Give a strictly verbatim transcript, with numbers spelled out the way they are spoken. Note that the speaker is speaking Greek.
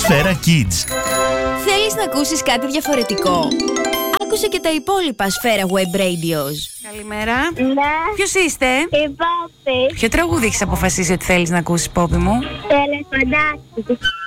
Σφαίρα Kids. Θέλεις να ακούσεις κάτι διαφορετικό? Άκουσε και τα υπόλοιπα Σφαίρα Web Radios. Καλημέρα. Ναι. Ποιος είστε? Η Πόπη. Ποιο τραγούδι έχεις αποφασίσει ότι θέλεις να ακούσεις, Πόπη μου? Τελεφαντάκι.